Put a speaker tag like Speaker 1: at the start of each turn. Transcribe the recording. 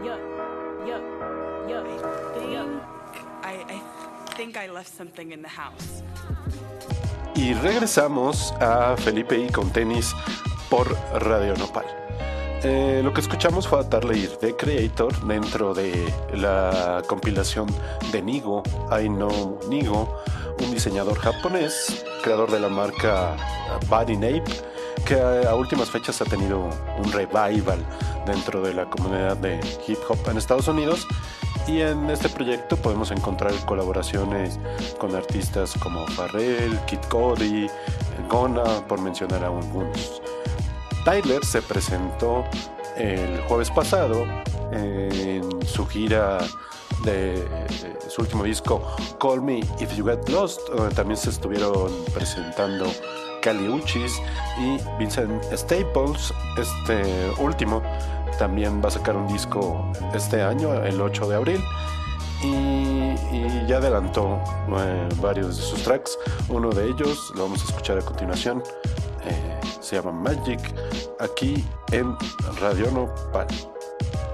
Speaker 1: I think I left something in the house.
Speaker 2: Y regresamos a Felipe y con tenis por Radio Nopal. Lo que escuchamos fue a Tyler, The Creator, dentro de la compilación de Nigo, I Know Nigo, un diseñador japonés, creador de la marca Body Nape, que a últimas fechas ha tenido un revival dentro de la comunidad de hip hop en Estados Unidos. Y en este proyecto podemos encontrar colaboraciones con artistas como Pharrell, Kid Cudi, Gunna, por mencionar a algunos. Tyler se presentó el jueves pasado en su gira de su último disco Call Me If You Get Lost, donde también se estuvieron presentando Kali Uchis y Vincent Staples. Este último también va a sacar un disco este año, el 8 de abril, y ya adelantó varios de sus tracks. Uno de ellos lo vamos a escuchar a continuación, se llama Magic, aquí en Radio Nopal.